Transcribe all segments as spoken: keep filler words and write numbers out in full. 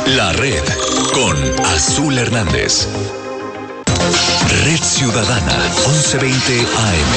La Red con Azul Hernández. Red Ciudadana once veinte A M.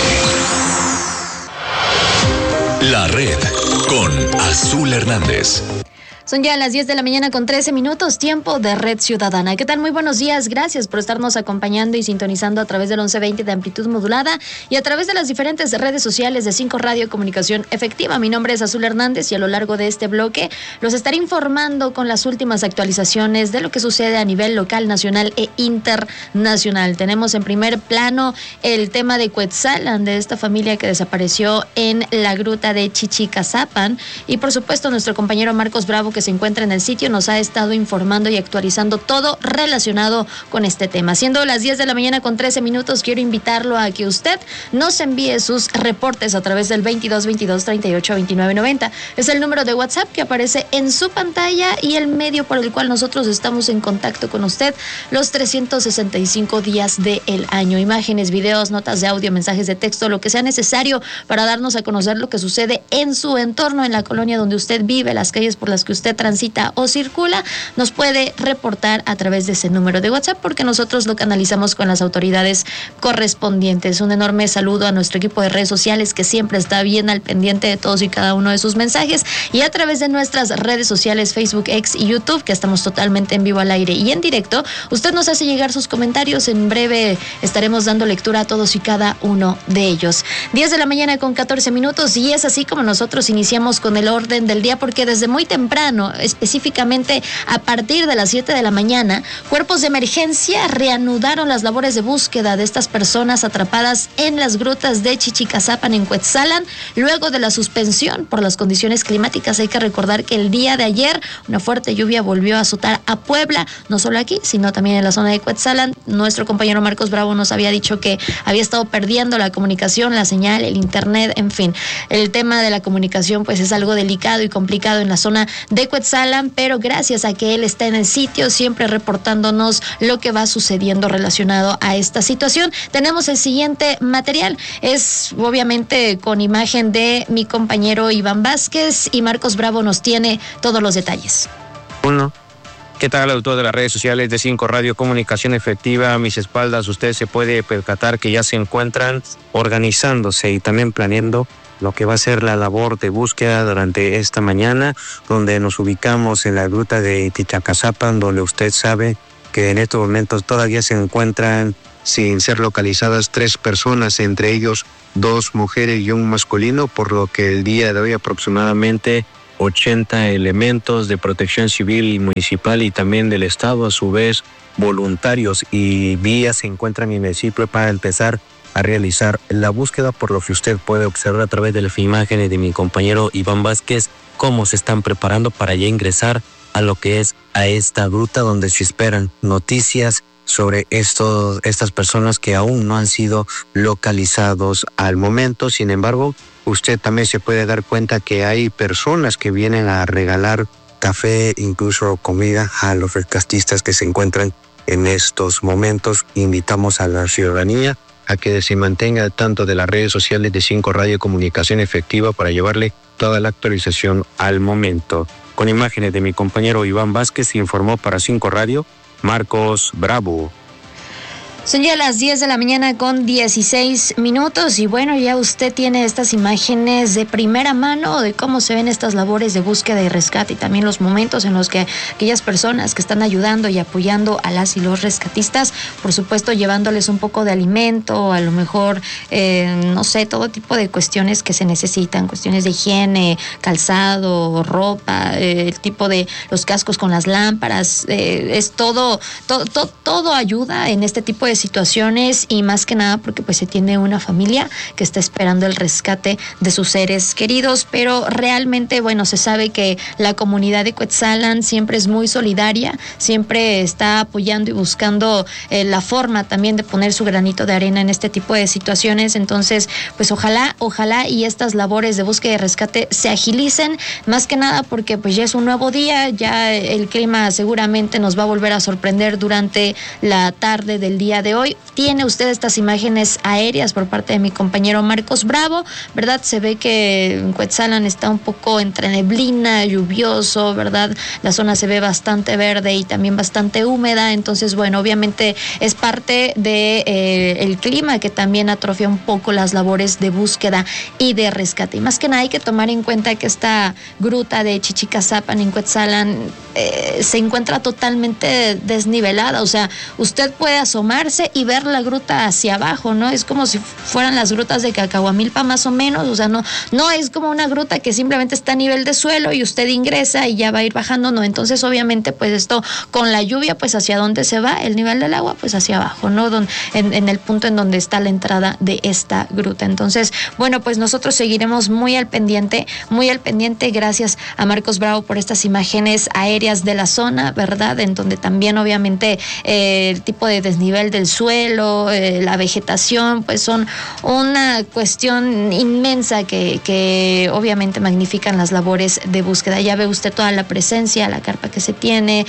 La Red con Azul Hernández. Son ya las diez de la mañana con trece minutos, tiempo de Red Ciudadana. ¿Qué tal? Muy buenos días, gracias por estarnos acompañando y sintonizando a través del once veinte de amplitud modulada y a través de las diferentes redes sociales de cinco Radio Comunicación Efectiva. Mi nombre es Azul Hernández y a lo largo de este bloque los estaré informando con las últimas actualizaciones de lo que sucede a nivel local, nacional e internacional. Tenemos en primer plano el tema de Cuetzalan, de esta familia que desapareció en la gruta de Chichicazapan, y por supuesto nuestro compañero Marcos Bravo, que se encuentra en el sitio, nos ha estado informando y actualizando todo relacionado con este tema. Siendo las diez de la mañana con trece minutos, quiero invitarlo a que usted nos envíe sus reportes a través del veintidós veintidós treinta y ocho veintinueve noventa. Es el número de WhatsApp que aparece en su pantalla y el medio por el cual nosotros estamos en contacto con usted los trescientos sesenta y cinco días del año. Imágenes, videos, notas de audio, mensajes de texto, lo que sea necesario para darnos a conocer lo que sucede en su entorno, en la colonia donde usted vive, las calles por las que usted transita o circula, nos puede reportar a través de ese número de WhatsApp, porque nosotros lo canalizamos con las autoridades correspondientes. Un enorme saludo a nuestro equipo de redes sociales que siempre está bien al pendiente de todos y cada uno de sus mensajes, y a través de nuestras redes sociales Facebook, X y YouTube, que estamos totalmente en vivo al aire y en directo. Usted nos hace llegar sus comentarios, en breve estaremos dando lectura a todos y cada uno de ellos. diez de la mañana con catorce minutos, y es así como nosotros iniciamos con el orden del día, porque desde muy temprano, específicamente a partir de las siete de la mañana, cuerpos de emergencia reanudaron las labores de búsqueda de estas personas atrapadas en las grutas de Chichicazapan en Cuetzalan, luego de la suspensión por las condiciones climáticas. Hay que recordar que el día de ayer una fuerte lluvia volvió a azotar a Puebla, no solo aquí, sino también en la zona de Cuetzalan. Nuestro compañero Marcos Bravo nos había dicho que había estado perdiendo la comunicación, la señal, el internet, en fin. El tema de la comunicación pues es algo delicado y complicado en la zona de Cuetzalan, pero gracias a que él está en el sitio, siempre reportándonos lo que va sucediendo relacionado a esta situación. Tenemos el siguiente material, es obviamente con imagen de mi compañero Iván Vázquez, y Marcos Bravo nos tiene todos los detalles. Uno. ¿Qué tal, autor de las redes sociales de cinco Radio Comunicación Efectiva? A mis espaldas usted se puede percatar que ya se encuentran organizándose y también planeando lo que va a ser la labor de búsqueda durante esta mañana, donde nos ubicamos en la gruta de Chichicazapan, donde usted sabe que en estos momentos todavía se encuentran sin ser localizadas tres personas, entre ellos dos mujeres y un masculino, por lo que el día de hoy aproximadamente ochenta elementos de protección civil y municipal y también del Estado, a su vez voluntarios y vías, se encuentran en el sitio para empezar a realizar la búsqueda, por lo que usted puede observar a través de las imágenes de mi compañero Iván Vázquez cómo se están preparando para ya ingresar a lo que es a esta gruta, donde se esperan noticias sobre estos, estas personas que aún no han sido localizados al momento. Sin embargo, usted también se puede dar cuenta que hay personas que vienen a regalar café, incluso comida, a los rescatistas que se encuentran en estos momentos. Invitamos a la ciudadanía a que se mantenga al tanto de las redes sociales de cinco Radio Comunicación Efectiva para llevarle toda la actualización al momento. Con imágenes de mi compañero Iván Vázquez, informó para cinco Radio, Marcos Bravo. Son ya las diez de la mañana con dieciséis minutos y bueno, ya usted tiene estas imágenes de primera mano de cómo se ven estas labores de búsqueda y rescate, y también los momentos en los que aquellas personas que están ayudando y apoyando a las y los rescatistas, por supuesto llevándoles un poco de alimento, a lo mejor, eh, no sé, todo tipo de cuestiones que se necesitan, cuestiones de higiene, calzado, ropa, eh, el tipo de los cascos con las lámparas, eh, es todo, todo, todo, todo ayuda en este tipo de situaciones, y más que nada porque pues se tiene una familia que está esperando el rescate de sus seres queridos. Pero realmente, bueno, se sabe que la comunidad de Cuetzalan siempre es muy solidaria, siempre está apoyando y buscando eh, la forma también de poner su granito de arena en este tipo de situaciones. Entonces, pues ojalá, ojalá y estas labores de búsqueda y rescate se agilicen, más que nada porque pues ya es un nuevo día, ya el clima seguramente nos va a volver a sorprender durante la tarde del día de de hoy. Tiene usted estas imágenes aéreas por parte de mi compañero Marcos Bravo, ¿verdad? Se ve que en Cuetzalan está un poco entre neblina, lluvioso, ¿verdad? La zona se ve bastante verde y también bastante húmeda, entonces, bueno, obviamente es parte de eh, el clima que también atrofia un poco las labores de búsqueda y de rescate. Y más que nada hay que tomar en cuenta que esta gruta de Chichicazapan en Cuetzalan eh, se encuentra totalmente desnivelada, o sea, usted puede asomarse y ver la gruta hacia abajo, ¿no? Es como si fueran las grutas de Cacahuamilpa más o menos, o sea, no, no es como una gruta que simplemente está a nivel de suelo y usted ingresa y ya va a ir bajando, no, entonces obviamente pues esto con la lluvia pues hacia dónde se va el nivel del agua, pues hacia abajo, ¿no? Don, en, en el punto en donde está la entrada de esta gruta. Entonces, bueno, pues nosotros seguiremos muy al pendiente, muy al pendiente, gracias a Marcos Bravo por estas imágenes aéreas de la zona, ¿verdad? En donde también obviamente eh, el tipo de desnivel del suelo, eh, la vegetación, pues son una cuestión inmensa que, que obviamente magnifican las labores de búsqueda. Ya ve usted toda la presencia, la carpa que se tiene,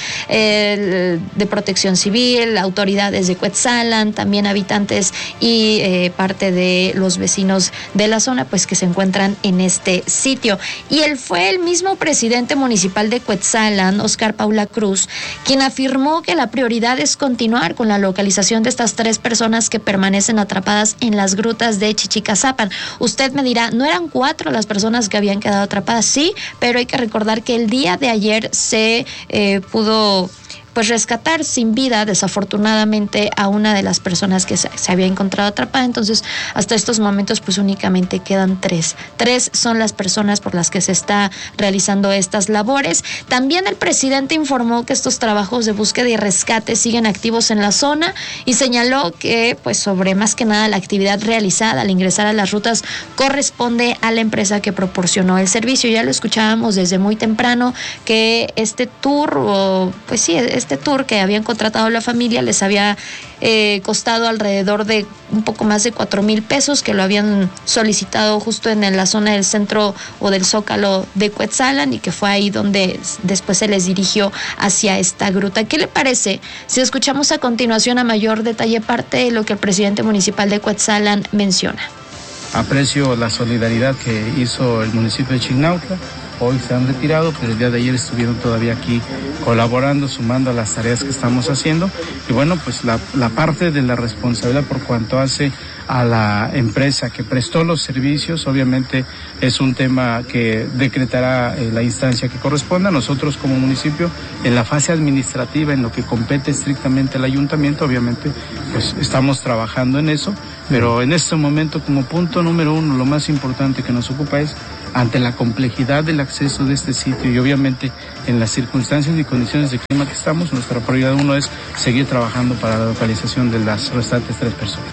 eh, de protección civil, autoridades de Cuetzalan, también habitantes y eh, parte de los vecinos de la zona, pues que se encuentran en este sitio. Y él fue el mismo presidente municipal de Cuetzalan, Oscar Paula Cruz, quien afirmó que la prioridad es continuar con la localización de estas tres personas que permanecen atrapadas en las grutas de Chichicazapan. Usted me dirá, ¿no eran cuatro las personas que habían quedado atrapadas? Sí, pero hay que recordar que el día de ayer se eh, pudo pues rescatar sin vida, desafortunadamente, a una de las personas que se, se había encontrado atrapada. Entonces, hasta estos momentos, pues únicamente quedan tres. Tres son las personas por las que se está realizando estas labores. También el presidente informó que estos trabajos de búsqueda y rescate siguen activos en la zona y señaló que, pues, sobre más que nada la actividad realizada al ingresar a las rutas corresponde a la empresa que proporcionó el servicio. Ya lo escuchábamos desde muy temprano que este tour, o pues sí, es Este tour que habían contratado la familia les había eh, costado alrededor de un poco más de cuatro mil pesos, que lo habían solicitado justo en la zona del centro o del Zócalo de Cuetzalan, y que fue ahí donde después se les dirigió hacia esta gruta. ¿Qué le parece si escuchamos a continuación a mayor detalle parte de lo que el presidente municipal de Cuetzalan menciona? Aprecio la solidaridad que hizo el municipio de Chignautla. Hoy se han retirado, pero el día de ayer estuvieron todavía aquí colaborando, sumando a las tareas que estamos haciendo. Y bueno, pues la, la parte de la responsabilidad por cuanto hace a la empresa que prestó los servicios, obviamente es un tema que decretará eh, la instancia que corresponda. Nosotros como municipio, en la fase administrativa, en lo que compete estrictamente al ayuntamiento, obviamente pues estamos trabajando en eso, pero en este momento, como punto número uno, lo más importante que nos ocupa es, ante la complejidad del acceso de este sitio y obviamente en las circunstancias y condiciones de clima que estamos, nuestra prioridad uno es seguir trabajando para la localización de las restantes tres personas.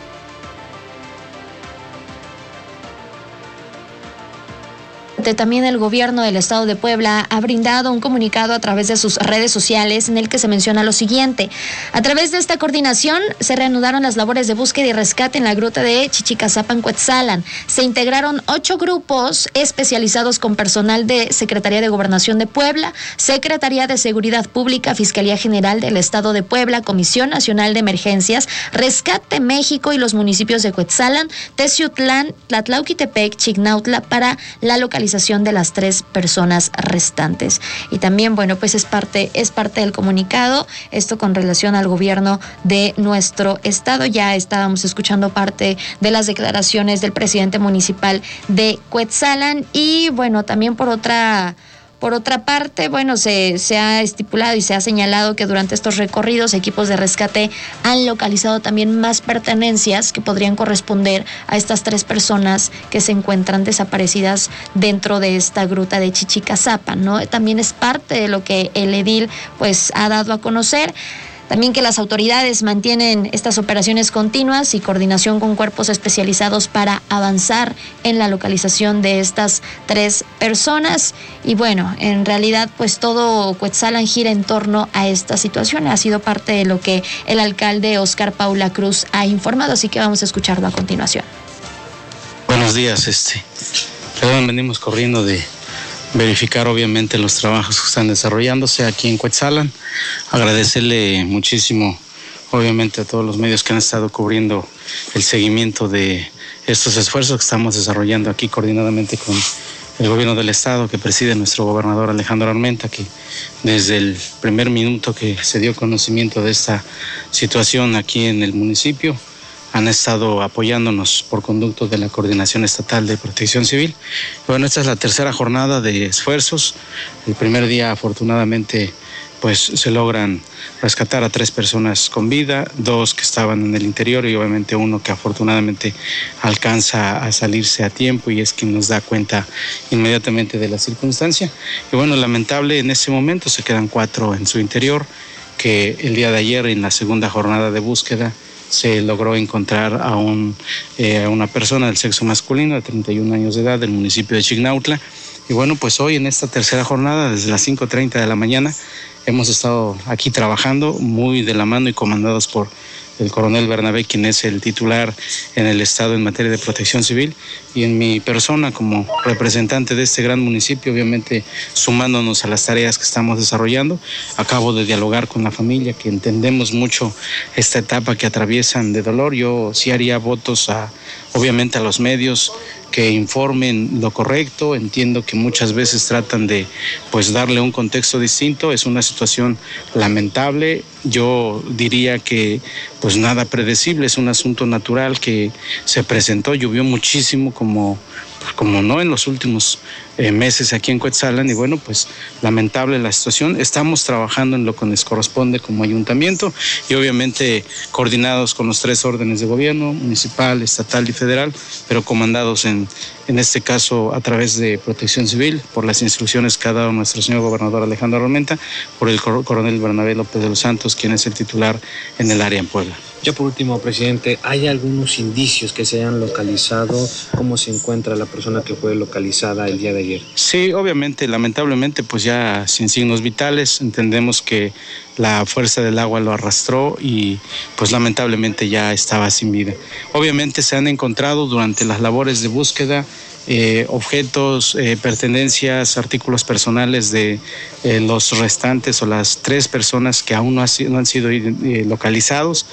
También el gobierno del estado de Puebla ha brindado un comunicado a través de sus redes sociales en el que se menciona lo siguiente: a través de esta coordinación se reanudaron las labores de búsqueda y rescate en la gruta de Chichicazapan, Cuetzalan. Se integraron ocho grupos especializados con personal de Secretaría de Gobernación de Puebla, Secretaría de Seguridad Pública, Fiscalía General del Estado de Puebla, Comisión Nacional de Emergencias, Rescate México y los municipios de Cuetzalan, Teciutlán, Tlatlauquitepec, Chignautla para la localización de las tres personas restantes. Y también, bueno, pues es parte, es parte del comunicado, esto con relación al gobierno de nuestro estado. Ya estábamos escuchando parte de las declaraciones del presidente municipal de Cuetzalan. Y bueno, también por otra Por otra parte, bueno, se, se ha estipulado y se ha señalado que durante estos recorridos equipos de rescate han localizado también más pertenencias que podrían corresponder a estas tres personas que se encuentran desaparecidas dentro de esta gruta de Chichicazapan, ¿no? También es parte de lo que el edil pues ha dado a conocer. También que las autoridades mantienen estas operaciones continuas y coordinación con cuerpos especializados para avanzar en la localización de estas tres personas. Y bueno, en realidad pues todo Cuetzalan gira en torno a esta situación. Ha sido parte de lo que el alcalde Oscar Paula Cruz ha informado, así que vamos a escucharlo a continuación. Buenos días, este, perdón, venimos corriendo de verificar obviamente los trabajos que están desarrollándose aquí en Cuetzalan. Agradecerle muchísimo obviamente a todos los medios que han estado cubriendo el seguimiento de estos esfuerzos que estamos desarrollando aquí coordinadamente con el gobierno del estado que preside nuestro gobernador Alejandro Armenta, que desde el primer minuto que se dio conocimiento de esta situación aquí en el municipio han estado apoyándonos por conducto de la Coordinación Estatal de Protección Civil. Bueno, esta es la tercera jornada de esfuerzos. El primer día, afortunadamente, pues se logran rescatar a tres personas con vida, dos que estaban en el interior y obviamente uno que afortunadamente alcanza a salirse a tiempo y es quien nos da cuenta inmediatamente de la circunstancia. Y bueno, lamentable en ese momento se quedan cuatro en su interior, que el día de ayer en la segunda jornada de búsqueda se logró encontrar a, un, eh, a una persona del sexo masculino de treinta y un años de edad del municipio de Chignautla. Y bueno, pues hoy en esta tercera jornada, desde las cinco treinta de la mañana, hemos estado aquí trabajando muy de la mano y comandados por el coronel Bernabé, quien es el titular en el estado en materia de protección civil, y en mi persona como representante de este gran municipio, obviamente sumándonos a las tareas que estamos desarrollando. Acabo de dialogar con la familia, que entendemos mucho esta etapa que atraviesan de dolor. Yo sí haría votos a, obviamente, a los medios que informen lo correcto. Entiendo que muchas veces tratan de pues darle un contexto distinto. Es una situación lamentable. Yo diría que pues nada predecible, es un asunto natural que se presentó. Llovió muchísimo como, como no en los últimos eh, meses aquí en Cuetzalan, y bueno, pues lamentable la situación. Estamos trabajando en lo que nos corresponde como ayuntamiento y obviamente coordinados con los tres órdenes de gobierno, municipal, estatal y federal, pero comandados en, en este caso a través de Protección Civil, por las instrucciones que ha dado nuestro señor gobernador Alejandro Armenta, por el coronel Bernabé López de los Santos, quien es el titular en el área en Puebla. Ya por último, presidente, ¿hay algunos indicios que se hayan localizado? ¿Cómo se encuentra la persona que fue localizada el día de ayer? Sí, obviamente, lamentablemente, pues ya sin signos vitales. Entendemos que la fuerza del agua lo arrastró y pues lamentablemente ya estaba sin vida. Obviamente se han encontrado durante las labores de búsqueda Eh, objetos, eh, pertenencias, artículos personales de eh, los restantes o las tres personas que aún no, ha, no han sido eh, localizados.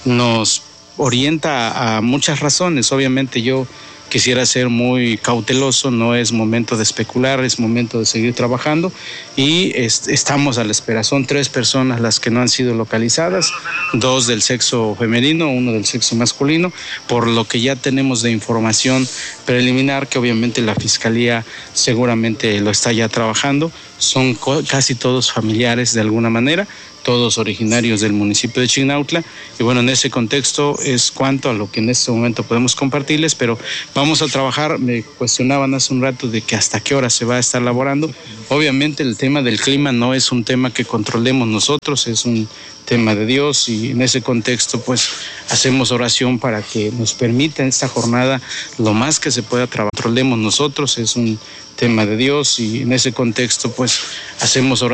Nos orienta a, a muchas razones. Obviamente yo quisiera ser muy cauteloso, no es momento de especular, es momento de seguir trabajando y es, estamos a la espera. Son tres personas las que no han sido localizadas, dos del sexo femenino, uno del sexo masculino, por lo que ya tenemos de información preliminar que obviamente la Fiscalía seguramente lo está ya trabajando. Son casi todos familiares de alguna manera, todos originarios del municipio de Chignautla, y bueno, en ese contexto es cuanto a lo que en este momento podemos compartirles, pero vamos a trabajar. Me cuestionaban hace un rato de que hasta qué hora se va a estar laborando. Obviamente el tema del clima no es un tema que controlemos nosotros, es un tema de Dios, y en ese contexto pues hacemos oración para que nos permita esta jornada lo más que se pueda trabajar. Controlemos nosotros, es un tema de Dios, y en ese contexto pues hacemos oración